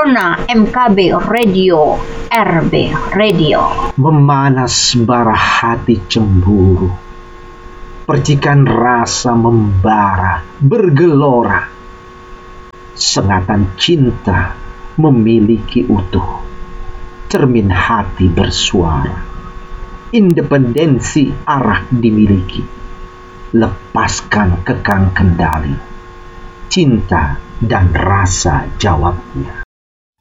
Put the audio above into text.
Corona MKB Radio, RB Radio. Memanas bara hati cemburu, percikan rasa membara bergelora. Sengatan cinta memiliki utuh, cermin hati bersuara. Independensi arah dimiliki, lepaskan kekang kendali. Cinta dan rasa jawabnya.